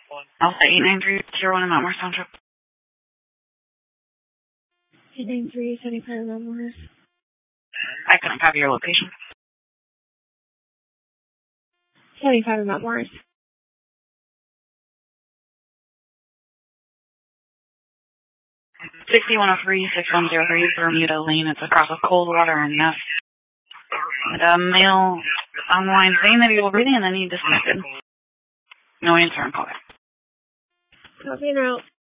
Alpha 89301 in Mount Morris Township. 89375 Mount Morris. I couldn't copy your location. 75 Mount Morris. 6103-6103 Bermuda Lane. It's across of Coldwater and Neff. A male on the line saying that he will reading and then he disconnected. No answer on call back. Copy and out.